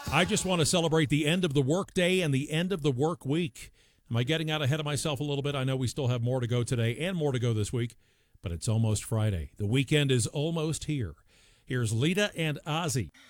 I just want to celebrate the end of the work day and the end of the work week. Am I getting out ahead of myself a little bit? I know we still have more to go today and more to go this week, but it's almost Friday. The weekend is almost here. Here's Lita and Ozzy.